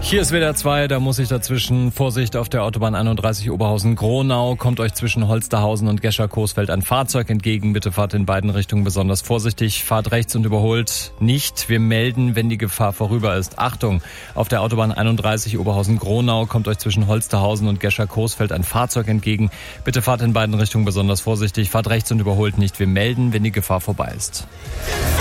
Hier ist WDR 2, da muss ich dazwischen. Vorsicht auf der Autobahn 31 Oberhausen-Gronau. Kommt euch zwischen Holsterhausen und Gescher-Coesfeld ein Fahrzeug entgegen. Bitte fahrt in beiden Richtungen besonders vorsichtig. Fahrt rechts und überholt nicht. Wir melden, wenn die Gefahr vorüber ist. Achtung, auf der Autobahn 31 Oberhausen-Gronau kommt euch zwischen Holsterhausen und Gescher-Coesfeld ein Fahrzeug entgegen. Bitte fahrt in beiden Richtungen besonders vorsichtig. Fahrt rechts und überholt nicht. Wir melden, wenn die Gefahr vorbei ist.